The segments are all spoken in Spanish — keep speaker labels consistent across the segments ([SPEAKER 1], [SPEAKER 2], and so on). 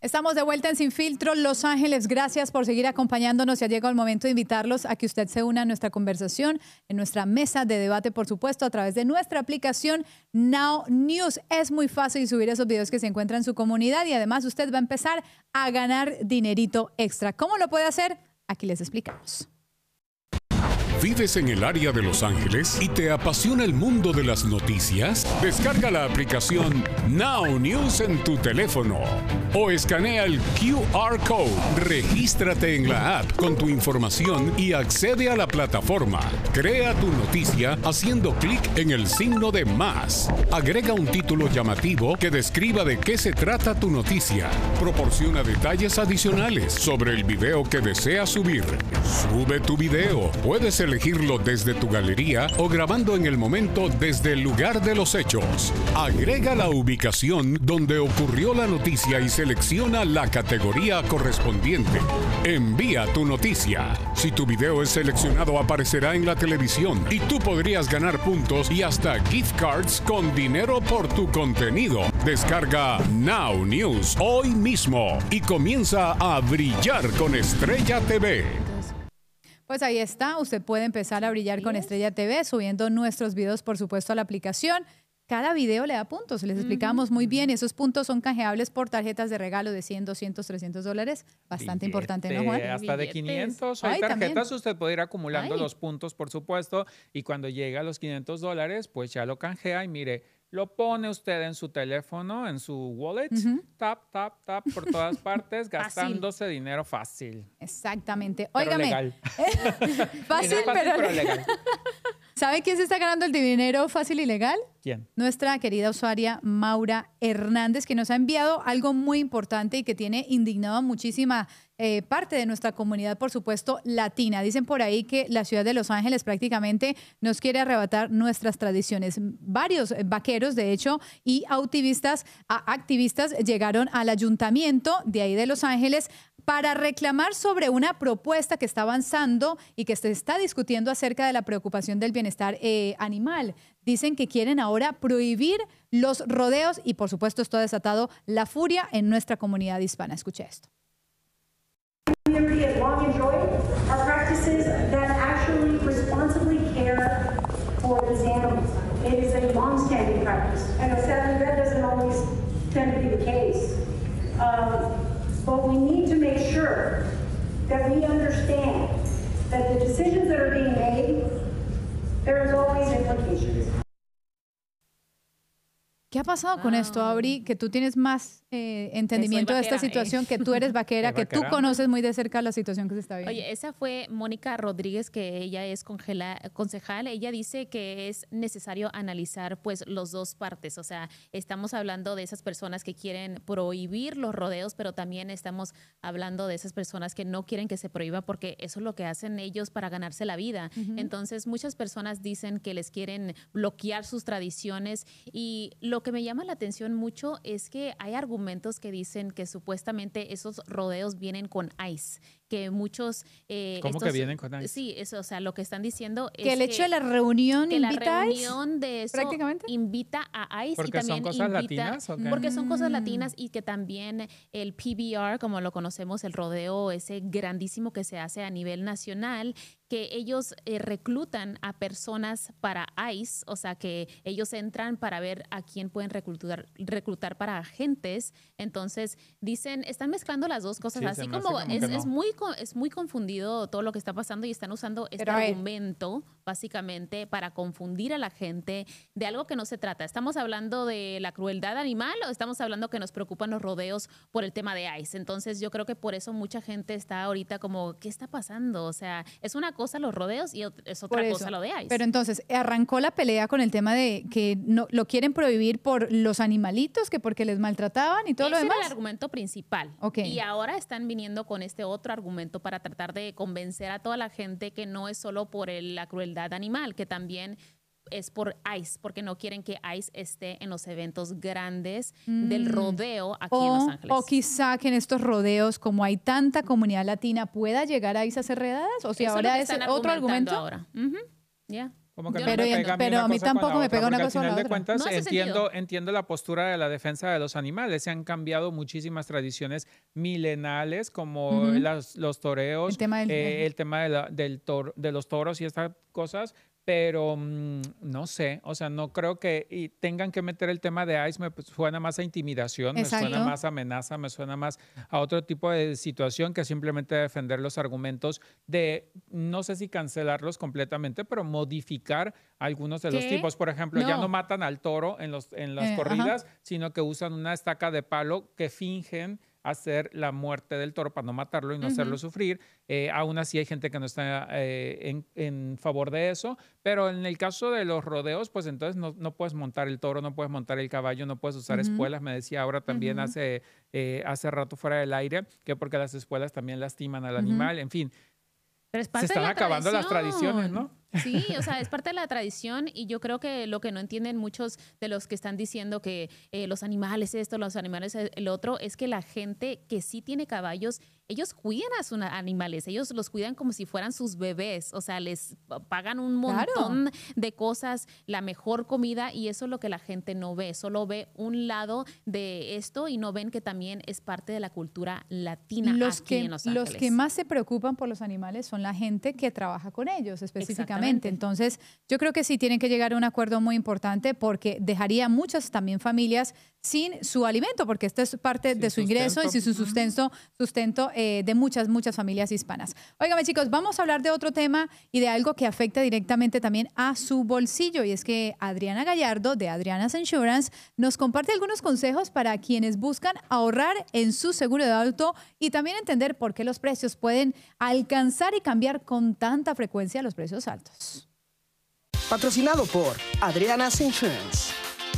[SPEAKER 1] Estamos de vuelta en Sin Filtro, Los Ángeles. Gracias por seguir acompañándonos. Ya llegó el momento de invitarlos a que usted se una a nuestra conversación, en nuestra mesa de debate, por supuesto, a través de nuestra aplicación Now News. Es muy fácil subir esos videos que se encuentran en su comunidad y además usted va a empezar a ganar dinerito extra. ¿Cómo lo puede hacer? Aquí les explicamos.
[SPEAKER 2] ¿Vives en el área de Los Ángeles y te apasiona el mundo de las noticias? Descarga la aplicación Now News en tu teléfono o escanea el QR Code. Regístrate en la app con tu información y accede a la plataforma. Crea tu noticia haciendo clic en el signo de más. Agrega un título llamativo que describa de qué se trata tu noticia. Proporciona detalles adicionales sobre el video que deseas subir. Sube tu video. Puedes elegirlo desde tu galería o grabando en el momento desde el lugar de los hechos. Agrega la ubicación donde ocurrió la noticia y selecciona la categoría correspondiente. Envía tu noticia. Si tu video es seleccionado, aparecerá en la televisión y tú podrías ganar puntos y hasta gift cards con dinero por tu contenido. Descarga Now News hoy mismo y comienza a brillar con Estrella TV.
[SPEAKER 1] Pues ahí está, usted puede empezar a brillar con Estrella TV subiendo nuestros videos, por supuesto, a la aplicación. Cada video le da puntos, les explicamos muy bien. Esos puntos son canjeables por tarjetas de regalo de 100, 200, 300 dólares. Bastante importante, ¿no, Juan?
[SPEAKER 3] Hasta de 500. Hay tarjetas, también. Usted puede ir acumulando los puntos, por supuesto. Y cuando llega a los 500 dólares, pues ya lo canjea y mire, lo pone usted en su teléfono, en su wallet, tap, tap, tap por todas partes, gastándose dinero fácil.
[SPEAKER 1] Exactamente.
[SPEAKER 3] Pero
[SPEAKER 1] Óigame.
[SPEAKER 3] legal.
[SPEAKER 1] Fácil, pero
[SPEAKER 3] legal.
[SPEAKER 1] ¿Sabe quién se está ganando el dinero fácil y legal?
[SPEAKER 3] ¿Quién?
[SPEAKER 1] Nuestra querida usuaria Maura Hernández, que nos ha enviado algo muy importante y que tiene indignado a muchísima parte de nuestra comunidad, por supuesto, latina. Dicen por ahí que la ciudad de Los Ángeles prácticamente nos quiere arrebatar nuestras tradiciones. Varios vaqueros, de hecho, y activistas llegaron al ayuntamiento de ahí de Los Ángeles para reclamar sobre una propuesta que está avanzando y que se está discutiendo acerca de la preocupación del bienestar animal. Dicen que quieren ahora prohibir los rodeos y, por supuesto, esto ha desatado la furia en nuestra comunidad hispana. Escuche esto.
[SPEAKER 4] Community has long enjoyed are practices that actually responsibly care for these animals. It is a long-standing practice, and sadly that doesn't always tend to be the case. But we need to make sure that we understand that the decisions that are being made, there is always implications.
[SPEAKER 1] ¿Qué ha pasado con esto, Aubrey? Que tú tienes más entendendimiento de esta situación, que tú eres vaquera, que tú conoces muy de cerca la situación que se está viendo.
[SPEAKER 5] Oye, esa fue Mónica Rodríguez, que ella es concejal. Ella dice que es necesario analizar pues los dos partes. O sea, estamos hablando de esas personas que quieren prohibir los rodeos, pero también estamos hablando de esas personas que no quieren que se prohíba porque eso es lo que hacen ellos para ganarse la vida. Entonces, muchas personas dicen que les quieren bloquear sus tradiciones y lo que me llama la atención mucho es que hay argumentos que dicen que supuestamente esos rodeos vienen con ICE, que muchos...
[SPEAKER 3] ¿Cómo que vienen con ICE?
[SPEAKER 5] Sí, eso, o sea, lo que están diciendo es
[SPEAKER 1] que el hecho de la reunión invita
[SPEAKER 5] a ICE. La reunión de eso invita a ICE.
[SPEAKER 3] ¿Porque
[SPEAKER 5] y también
[SPEAKER 3] son cosas latinas? ¿O qué?
[SPEAKER 5] Porque son cosas latinas y que también el PBR, como lo conocemos, el rodeo ese grandísimo que se hace a nivel nacional, que ellos reclutan a personas para ICE, o sea, que ellos entran para ver a quién pueden reclutar para agentes. Entonces, dicen, están mezclando las dos cosas, así como es muy confundido todo lo que está pasando y están usando este argumento básicamente para confundir a la gente de algo que no se trata. ¿Estamos hablando de la crueldad animal o estamos hablando que nos preocupan los rodeos por el tema de ICE? Entonces, yo creo que por eso mucha gente está ahorita como, ¿qué está pasando? O sea, es una cosa los rodeos y es otra cosa lo de ICE.
[SPEAKER 1] Pero entonces, arrancó la pelea con el tema de que no, lo quieren prohibir por los animalitos, que porque les maltrataban y todo lo demás.
[SPEAKER 5] Ese era el argumento principal. Y ahora están viniendo con este otro argumento para tratar de convencer a toda la gente que no es solo por la crueldad animal, que también es por ICE, porque no quieren que ICE esté en los eventos grandes del rodeo aquí en Los Ángeles.
[SPEAKER 1] O quizá que en estos rodeos, como hay tanta comunidad latina, pueda llegar a ICE a hacer redadas. O si ahora es otro argumento.
[SPEAKER 5] Ahora.
[SPEAKER 3] Como que pero
[SPEAKER 1] a mí tampoco me pega una cosa con la otra.
[SPEAKER 3] Al final de cuentas, entiendo la postura de la defensa de los animales. Se han cambiado muchísimas tradiciones milenales, como los toreos, el tema de los toros y estas cosas. Pero no sé, o sea, no creo que tengan que meter el tema de ICE, me suena más a intimidación,
[SPEAKER 1] Exacto.
[SPEAKER 3] me suena más a amenaza, me suena más a otro tipo de situación que simplemente defender los argumentos de, no sé si cancelarlos completamente, pero modificar algunos de los tipos. Por ejemplo, ya no matan al toro en las corridas, sino que usan una estaca de palo que fingen hacer la muerte del toro para no matarlo y no hacerlo sufrir. Aún así hay gente que no está en favor de eso, pero en el caso de los rodeos, pues entonces no puedes montar el toro, no puedes montar el caballo, no puedes usar espuelas. Me decía ahora también hace rato fuera del aire que porque las espuelas también lastiman al animal, en fin.
[SPEAKER 5] Pero es parte
[SPEAKER 3] se están acabando las tradiciones, ¿no?
[SPEAKER 5] Sí, o sea, es parte de la tradición y yo creo que lo que no entienden muchos de los que están diciendo que los animales esto, los animales el otro, es que la gente que sí tiene caballos, ellos cuidan a sus animales, ellos los cuidan como si fueran sus bebés, o sea, les pagan un montón de cosas, la mejor comida y eso es lo que la gente no ve, solo ve un lado de esto y no ven que también es parte de la cultura latina en Los Ángeles.
[SPEAKER 1] Los que más se preocupan por los animales son la gente que trabaja con ellos específicamente. Entonces, yo creo que sí tienen que llegar a un acuerdo muy importante porque dejaría muchas también familias sin su alimento, porque esto es parte de su ingreso y su sustento de muchas familias hispanas. Óigame, chicos, vamos a hablar de otro tema y de algo que afecta directamente también a su bolsillo, y es que Adriana Gallardo, de Adriana's Insurance, nos comparte algunos consejos para quienes buscan ahorrar en su seguro de auto y también entender por qué los precios pueden alcanzar y cambiar con tanta frecuencia los precios altos.
[SPEAKER 6] Patrocinado por Adriana's Insurance.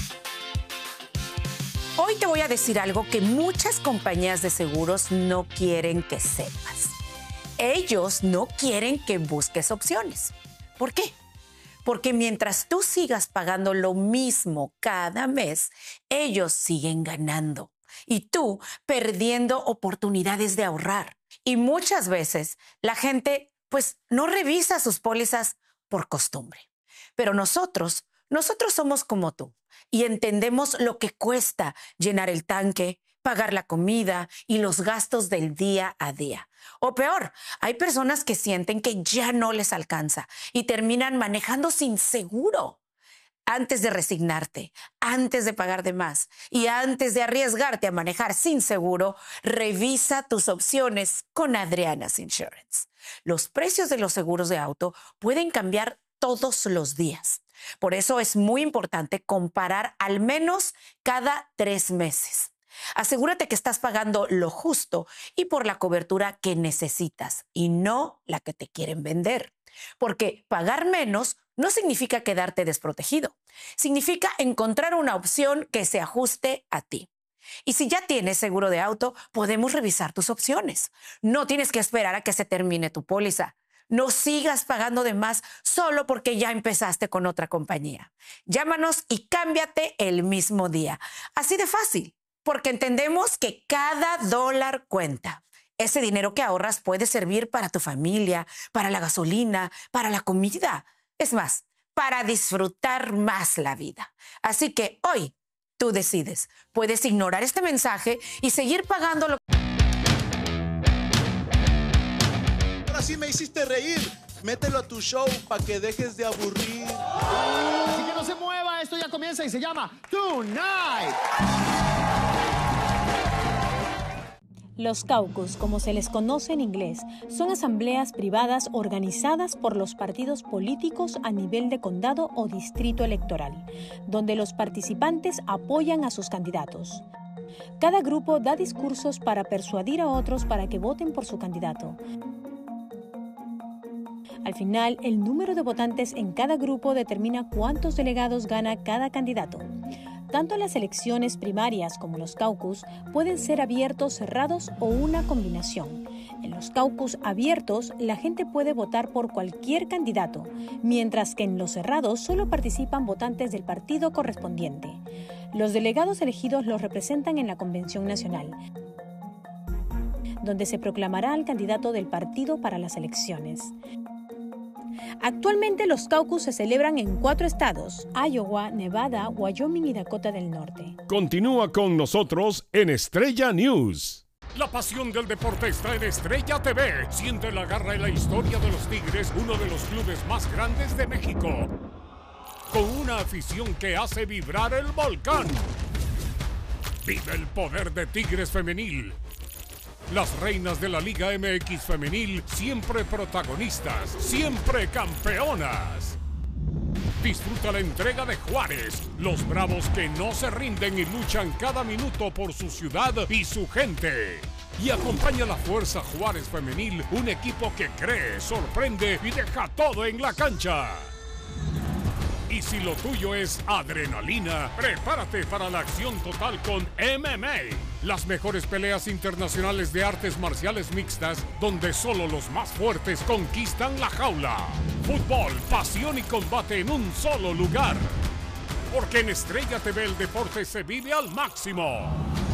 [SPEAKER 7] Hoy te voy a decir algo que muchas compañías de seguros no quieren que sepas. Ellos no quieren que busques opciones. ¿Por qué? Porque mientras tú sigas pagando lo mismo cada mes, ellos siguen ganando y tú perdiendo oportunidades de ahorrar. Y muchas veces la gente pues no revisa sus pólizas por costumbre. Pero nosotros somos como tú y entendemos lo que cuesta llenar el tanque, pagar la comida y los gastos del día a día. O peor, hay personas que sienten que ya no les alcanza y terminan manejando sin seguro. Antes de resignarte, antes de pagar de más y antes de arriesgarte a manejar sin seguro, revisa tus opciones con Adriana's Insurance. Los precios de los seguros de auto pueden cambiar todos los días. Por eso es muy importante comparar al menos cada 3 meses. Asegúrate que estás pagando lo justo y por la cobertura que necesitas y no la que te quieren vender. Porque pagar menos no significa quedarte desprotegido. Significa encontrar una opción que se ajuste a ti. Y si ya tienes seguro de auto, podemos revisar tus opciones. No tienes que esperar a que se termine tu póliza. No sigas pagando de más solo porque ya empezaste con otra compañía. Llámanos y cámbiate el mismo día. Así de fácil, porque entendemos que cada dólar cuenta. Ese dinero que ahorras puede servir para tu familia, para la gasolina, para la comida. Es más, para disfrutar más la vida. Así que hoy tú decides. Puedes ignorar este mensaje y seguir pagando lo que...
[SPEAKER 8] Ahora sí me hiciste reír. Mételo a tu show para que dejes de aburrir.
[SPEAKER 6] Así que no se mueva, esto ya comienza y se llama Tonight.
[SPEAKER 9] Los caucus, como se les conoce en inglés, son asambleas privadas organizadas por los partidos políticos a nivel de condado o distrito electoral, donde los participantes apoyan a sus candidatos. Cada grupo da discursos para persuadir a otros para que voten por su candidato. Al final, el número de votantes en cada grupo determina cuántos delegados gana cada candidato. Tanto las elecciones primarias como los caucus pueden ser abiertos, cerrados o una combinación. En los caucus abiertos, la gente puede votar por cualquier candidato, mientras que en los cerrados solo participan votantes del partido correspondiente. Los delegados elegidos los representan en la Convención Nacional, donde se proclamará al candidato del partido para las elecciones. Actualmente los caucus se celebran en 4 estados: Iowa, Nevada, Wyoming y Dakota del Norte.
[SPEAKER 2] Continúa con nosotros en Estrella News. La pasión del deporte está en Estrella TV. Siente la garra y la historia de los Tigres, uno de los clubes más grandes de México, con una afición que hace vibrar el volcán. Vive el poder de Tigres Femenil. Las reinas de la Liga MX Femenil, siempre protagonistas, siempre campeonas. Disfruta la entrega de Juárez, los bravos que no se rinden y luchan cada minuto por su ciudad y su gente. Y acompaña a la Fuerza Juárez Femenil, un equipo que cree, sorprende y deja todo en la cancha. Y si lo tuyo es adrenalina, prepárate para la acción total con MMA. Las mejores peleas internacionales de artes marciales mixtas, donde solo los más fuertes conquistan la jaula. Fútbol, pasión y combate en un solo lugar. Porque en Estrella TV el deporte se vive al máximo.